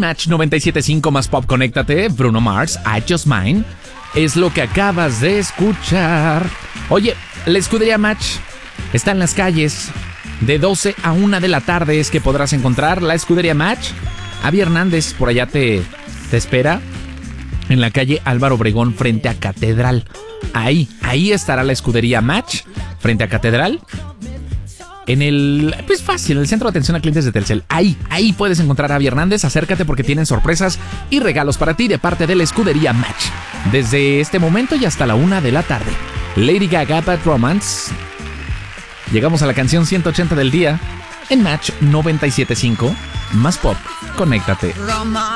Match 97.5 más pop, conéctate. Bruno Mars, I Just Mine, es lo que acabas de escuchar. Oye, la escudería Match está en las calles. De 12 a 1 de la tarde es que podrás encontrar la escudería Match. Avi Hernández por allá te espera en la calle Álvaro Obregón frente a Catedral. Ahí estará la escudería Match frente a Catedral. En el, pues fácil, el centro de atención a clientes de Telcel. Ahí puedes encontrar a Avi Hernández. Acércate porque tienen sorpresas y regalos para ti de parte de la escudería Match. Desde este momento y hasta la 1 de la tarde. Lady Gaga, Bad Romance. Llegamos a la canción 180 del día en Match 97.5 más pop. Conéctate.